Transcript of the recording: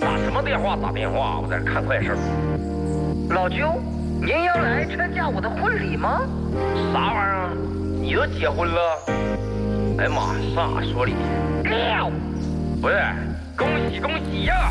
打什么电话？打电话，我在这看快事。 老舅，您要来参加我的婚礼吗？ 啥玩意儿？你都结婚了？哎呀妈，上哪说理去？ 六， 不是，恭喜恭喜呀！